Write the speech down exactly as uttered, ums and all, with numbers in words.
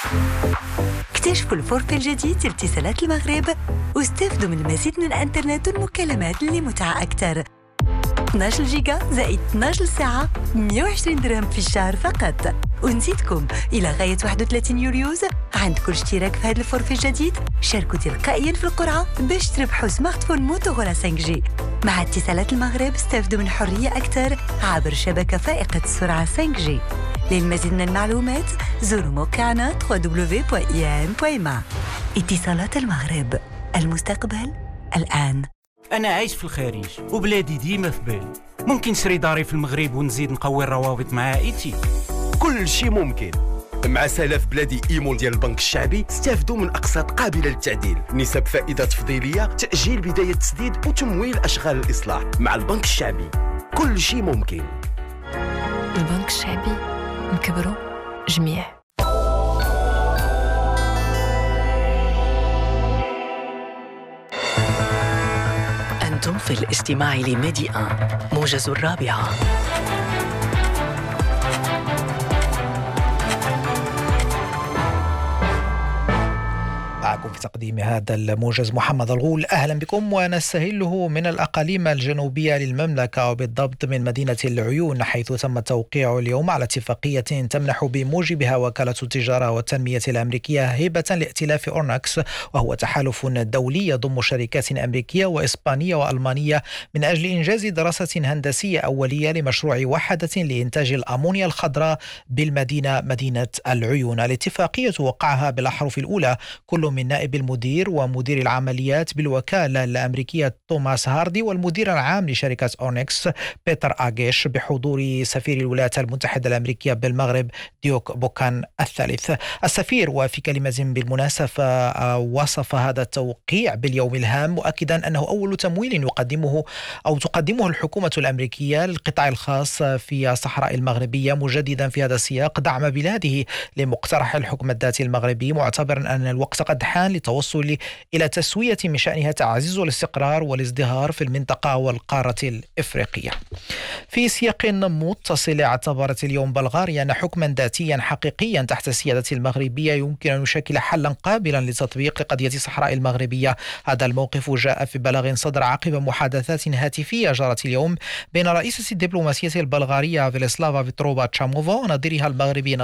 اكتشفوا الفورفي الجديد لاتصالات المغرب واستفدوا من المزيد من الانترنت والمكالمات لمتعة أكثر. اثنا عشر جيجا زائد اثنا عشر ساعة مئة وعشرين درهم في الشهر فقط. ونزيدكم إلى غاية واحد وثلاثين يوليوز عندكم اشتراك في هذا الفورفي الجديد، شاركوا تلقائيا في القرعة باش تربحوا سمارت فون موتورولا خمسة جي. مع اتصالات المغرب استفدوا من حرية أكثر عبر شبكة فائقة السرعة خمسة جي. للمزيد من المعلومات زوروا موقعنا دبليو دبليو دبليو دوت اي ام دوت م. اتصالات المغرب، المستقبل الآن. أنا عايش في الخارج وبلادي ديما في بالي. ممكن نشري داري في المغرب ونزيد نقوي الروابط مع عائلتي. كل شيء ممكن. مع سلف بلادي ايمون ديال البنك الشعبي استافدوا من اقساط قابله للتعديل، نسب فائده تفضيليه، تاجيل بدايه التسديد وتمويل اشغال الاصلاح. مع البنك الشعبي كل شيء ممكن. البنك الشعبي، نكبروا جميع. أنتم في الاستماع لميدي آن موجز الرابعة. معكم في تقديم هذا الموجز محمد الغول. أهلا بكم، ونستهله من الأقاليم الجنوبية للمملكة وبالضبط من مدينة العيون، حيث تم التوقيع اليوم على اتفاقية تمنح بموجبها وكالة التجارة والتنمية الأمريكية هبة لائتلاف أورنكس، وهو تحالف دولي يضم شركات أمريكية وإسبانية وألمانية من أجل إنجاز دراسة هندسية أولية لمشروع وحدة لإنتاج الأمونيا الخضراء بالمدينة مدينة العيون. الاتفاقية وقعها بالأحرف الأولى كل من نائب المدير ومدير العمليات بالوكالة الأمريكية توماس هاردي والمدير العام لشركة أورنكس بيتر آغيش بحضور سفير الولايات المتحدة الأمريكية بالمغرب ديوك بوكان الثالث. السفير وفي كلمة بالمناسبة وصف هذا التوقيع باليوم الهام، مؤكدا أنه أول تمويل يقدمه أو تقدمه الحكومة الأمريكية للقطاع الخاص في الصحراء المغربية، مجددا في هذا السياق دعم بلاده لمقترح الحكم الذاتي المغربي، معتبرا أن الوقت قد حان للتوصل إلى تسوية من شأنها تعزيز الاستقرار والازدهار في المنطقة والقارة الإفريقية. في سياق متصل، اعتبرت اليوم بلغاريا أن حكما ذاتيا حقيقيا تحت السيادة المغربية يمكن أن يشكل حلا قابلا لتطبيق قضية الصحراء المغربية. هذا الموقف جاء في بلاغ صدر عقب محادثات هاتفية جرت اليوم بين رئيسة الدبلوماسية البلغارية فيلسلافا بيتروفا تشاموفا ونظيرها المغربي